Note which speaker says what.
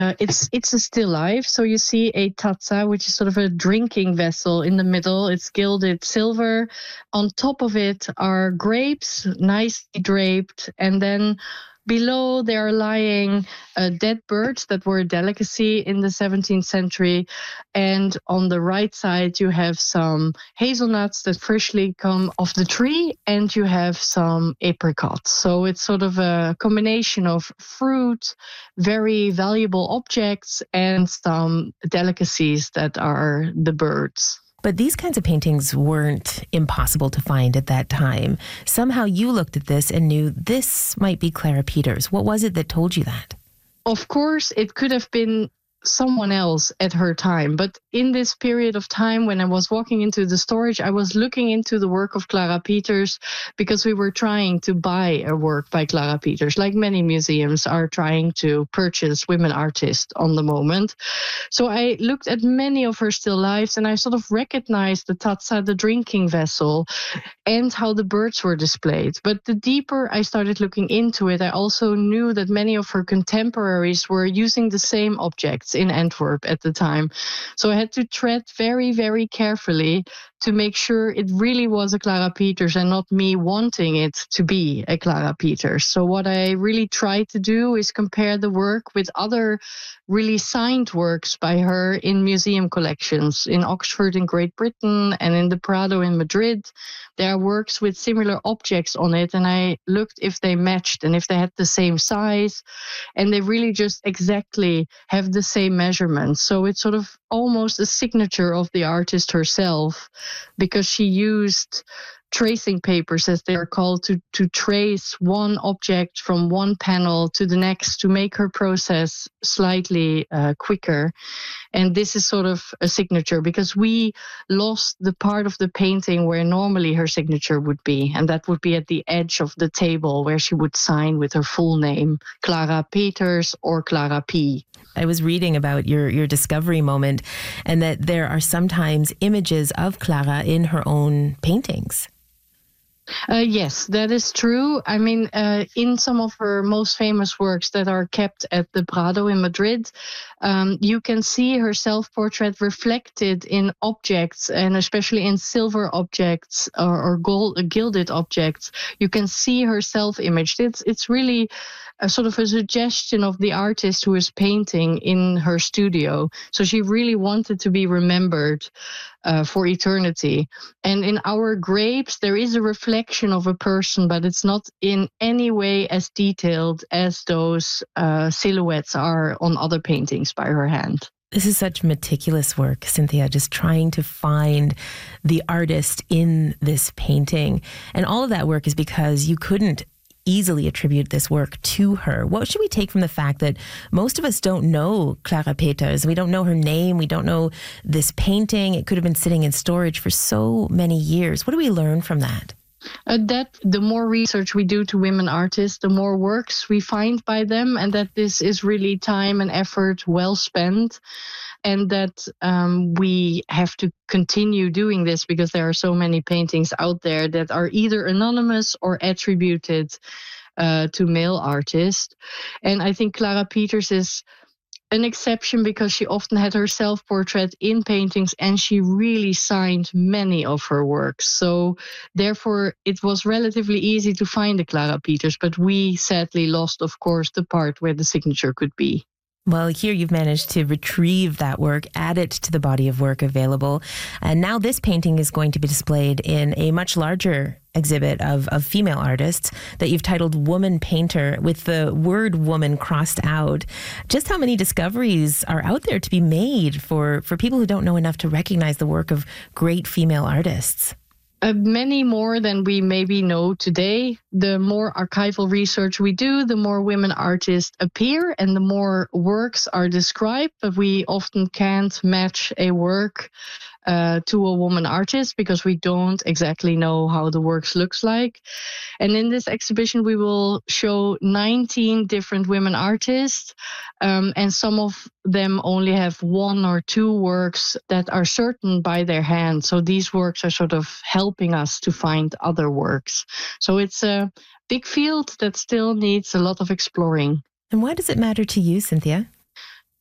Speaker 1: It's a still life. So you see a taza, which is sort of a drinking vessel in the middle. It's gilded silver. On top of it are grapes, nicely draped, and then below they are lying dead birds that were a delicacy in the 17th century. And on the right side, you have some hazelnuts that freshly come off the tree, and you have some apricots. So it's sort of a combination of fruit, very valuable objects, and some delicacies that are the birds.
Speaker 2: But these kinds of paintings weren't impossible to find at that time. Somehow you looked at this and knew this might be Clara Peters. What was it that told you that?
Speaker 1: Of course, it could have been someone else at her time. But in this period of time, when I was walking into the storage, I was looking into the work of Clara Peters because we were trying to buy a work by Clara Peters, like many museums are trying to purchase women artists on the moment. So I looked at many of her still lifes, and I sort of recognized the taza, the drinking vessel, and how the birds were displayed. But the deeper I started looking into it, I also knew that many of her contemporaries were using the same objects in Antwerp at the time. So I had to tread very, very carefully to make sure it really was a Clara Peters and not me wanting it to be a Clara Peters. So what I really tried to do is compare the work with other really signed works by her in museum collections in Oxford in Great Britain and in the Prado in Madrid. There are works with similar objects on it, and I looked if they matched and if they had the same size, and they really just exactly have the same measurements. So it's sort of almost a signature of the artist herself, because she used tracing papers, as they are called, to trace one object from one panel to the next to make her process slightly quicker. And this is sort of a signature because we lost the part of the painting where normally her signature would be, and that would be at the edge of the table where she would sign with her full name, Clara Peters or Clara P.
Speaker 2: I was reading about your discovery moment, and that there are sometimes images of Clara in her own paintings.
Speaker 1: Yes, that is true. I mean, in some of her most famous works that are kept at the Prado in Madrid, you can see her self-portrait reflected in objects, and especially in silver objects or gold, gilded objects. You can see her self-imaged. It's really a sort of a suggestion of the artist who is painting in her studio. So she really wanted to be remembered for eternity. And in our grapes, there is a reflection of a person, but it's not in any way as detailed as those silhouettes are on other paintings by her hand.
Speaker 2: This is such meticulous work, Cynthia, just trying to find the artist in this painting. And all of that work is because you couldn't easily attribute this work to her. What should we take from the fact that most of us don't know Clara Peters? We don't know her name. We don't know this painting. It could have been sitting in storage for so many years. What do we learn from that?
Speaker 1: That the more research we do to women artists, the more works we find by them, and that this is really time and effort well spent, and that we have to continue doing this because there are so many paintings out there that are either anonymous or attributed to male artists. And I think Clara Peters is an exception because she often had her self-portrait in paintings, and she really signed many of her works. So therefore, it was relatively easy to find a Clara Peters, but we sadly lost, of course, the part where the signature could be.
Speaker 2: Well, here you've managed to retrieve that work, add it to the body of work available. And now this painting is going to be displayed in a much larger exhibit of female artists that you've titled Woman Painter, with the word woman crossed out. Just how many discoveries are out there to be made for people who don't know enough to recognize the work of great female artists?
Speaker 1: Many more than we maybe know today. The more archival research we do, the more women artists appear and the more works are described, but we often can't match a work to a woman artist because we don't exactly know how the works looks like. And in this exhibition, we will show 19 different women artists, and some of them only have one or two works that are certain by their hand. So these works are sort of helping us to find other works. So it's a big field that still needs a lot of exploring.
Speaker 2: And why does it matter to you, Cynthia?